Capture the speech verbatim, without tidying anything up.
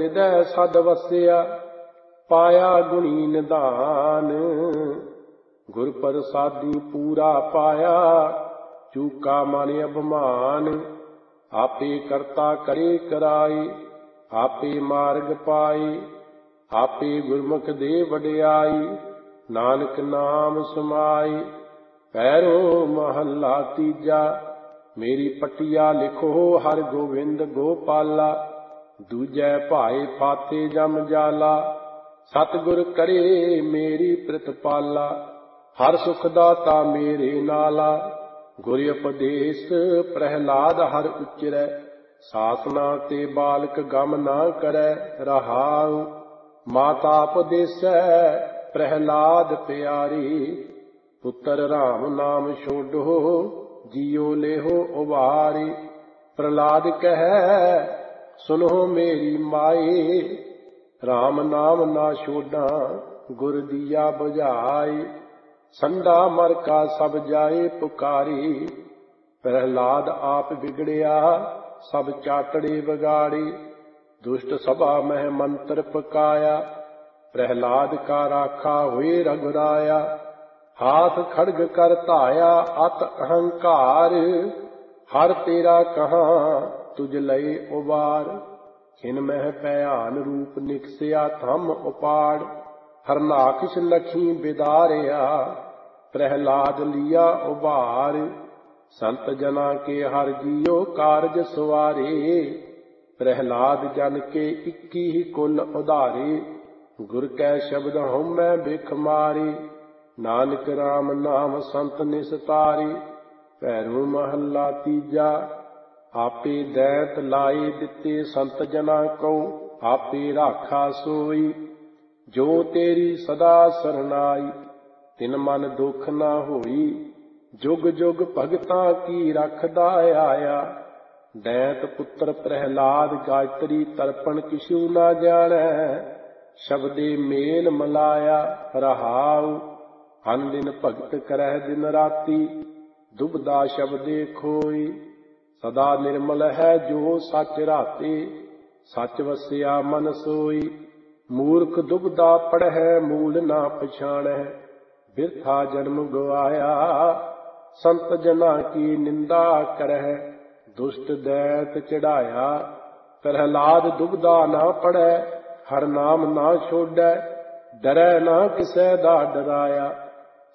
ਹਿਰਦੈ ਸਦ ਵਸਿਆ, ਪਾਇਆ ਗੁਣੀ ਨਿਧਾਨ। ਗੁਰ ਪ੍ਰਸਾਦੀ ਪੂਰਾ ਪਾਇਆ, ਚੂਕਾ ਮਨ ਅਭਿਮਾਨ। ਆਪੇ ਕਰਤਾ ਕਰੇ ਕਰਾਏ, ਆਪੇ ਮਾਰਗ ਪਾਏ। ਆਪੇ ਗੁਰਮੁਖ ਦੇ ਵਡਿਆਈ, ਨਾਨਕ ਨਾਮ ਸਮਾਈ। ਪੈਰੋ ਮਹੱਲਾ ਤੀਜਾ। ਮੇਰੀ ਪਟਿਆ ਲਿਖੋ ਹਰਿ ਗੋਬਿੰਦ ਗੋਪਾਲਾ। ਦੂਜੈ ਭਾਏ ਫਾਤੇ ਜਮ ਜਾਲਾ, ਸਤਿਗੁਰ ਕਰੇ ਮੇਰੀ ਪ੍ਰਿਤਪਾਲਾ। ਹਰ ਸੁਖ ਦਾਤਾ ਮੇਰੇ ਨਾਲਾ, ਗੁਰ ਉਪਦੇਸ਼ ਪ੍ਰਹਿਲਾਦ ਹਰਿ ਉਚਰੈ। ਸਾਸਨਾ ਤੇ ਬਾਲਕ ਗਮ ਨਾ ਕਰੈ ਰਹਾਉ, ਮਾਤਾ ਉਪਦੇਸੈ ਪ੍ਰਹਿਲਾਦ ਪਿਆਰੀ। ਪੁੱਤਰ ਰਾਮ ਨਾਮ ਛੋਡੋ, ਜੀਉ ਲੇਹੋ ਉਬਾਰੀ। ਪ੍ਰਹਿਲਾਦ ਕਹੈ ਸੁਨੋ ਮੇਰੀ ਮਾਈ, ਰਾਮ ਨਾਮ ਨਾ ਛੋਡਾਂ ਗੁਰ ਦੀਆ ਬੁਝਾਈ। ਸੰਡਾ ਮਰ ਕਾ ਸਭ ਜਾਏ ਪੁਕਾਰੀ, ਪ੍ਰਹਿਲਾਦ ਆਪ ਬਿਗੜਿਆ ਸਭ ਚਾਟੜੇ ਵਿਗਾੜੀ। ਦੁਸ਼ਟ ਸਭਾ ਮਹਿ ਮੰਤਰ ਪਕਾਇਆ, ਪ੍ਰਹਿਲਾਦ ਕਾ ਰਾਖਾ ਹੋਏ ਰਘੁਰਾਇਆ। ਹਾਥ ਖੜਗ ਕਰ ਧਾਇਆ ਅਤ ਅਹੰਕਾਰ, ਹਰ ਤੇਰਾ ਕਹਾਂ ਤੁਝ ਲਏ ਉਬਾਰ। ਖਿਨ ਮਹਿ ਭਿਆਨ ਰੂਪ ਨਿਕਸਿਆ ਥੰਮ ਉਪਾੜ, ਹਰਨਾਕਸ਼ ਲਖੀ ਬਿਦਾਰਿਆ, ਪ੍ਰਹਿਲਾਦ ਲਿਆ ਉਬਾਰ। ਸੰਤ ਜਨਾ ਕੇ ਹਰ ਜੀਓ ਕਾਰਜ ਸਵਾਰੇ, ਪ੍ਰਹਿਲਾਦ ਜਨ ਕੇ ਇੱਕੀ ਹੀ ਕੁਲ ਉਧਾਰੇ। ਗੁਰ ਕੈ ਸ਼ਬਦ ਹਉਮੈ ਬਿਖ ਮਾਰੇ, ਨਾਨਕ ਰਾਮ ਨਾਮ ਸੰਤ ਨਿਸਤਾਰੇ। ਭੈਰੋ ਮਹੱਲਾ ਤੀਜਾ। ਆਪੇ ਦੈਂਤ ਲਾਏ ਦਿੱਤੇ ਸੰਤ ਜਨਾ ਕਉ, ਆਪੇ ਰਾਖਾ ਸੋਈ। ਜੋ ਤੇਰੀ ਸਦਾ ਸਰਨਾਈ, ਤਿਨ ਮਨ ਦੁਖ ਨਾ ਹੋਈ। ਜੁਗ ਜੁਗ ਭਗਤਾਂ ਕੀ ਰਖਦਾ ਆਇਆ, ਦੈਂਤ ਪੁੱਤਰ ਪ੍ਰਹਿਲਾਦ ਗਾਇਤਰੀ ਤਰਪਣ ਕਿਛੂ ਨਾ ਜਾਣੈ। ਸ਼ਬਦੇ ਮੇਲ ਮਲਾਇਆ ਰਹਾਉ, ਅਨ ਦਿਨ ਭਗਤ ਕਰਹਿ ਦਿਨ ਰਾਤੀ, ਦੁਬਦਾ ਸ਼ਬਦੇ ਖੋਈ। ਸਦਾ ਨਿਰਮਲ ਹੈ ਜੋ ਸੱਚ ਰਾਤੇ, ਸੱਚ ਵਸਿਆ ਮਨ ਸੋਈ। ਮੂਰਖ ਦੁਬਦਾ ਪੜ੍ਹੈ ਮੂਲ ਨਾ ਪਛਾਣੈ, ਬਿਰਥਾ ਜਨਮ ਗਵਾਇਆ। ਸੰਤ ਜਨਾ ਕੀ ਨਿੰਦਾ ਕਰਹਿ, ਦੁਸ਼ਟ ਦੈਂਤ ਚੜਾਇਆ। ਪ੍ਰਹਿਲਾਦ ਦੁਬਦਾ ਨਾ ਪੜ੍ਹੈ, ਹਰ ਨਾਮ ਨਾ ਛੋਡੈ, ਡਰੈ ਨਾ ਕਿਸੈ ਦਾ ਡਰਾਇਆ।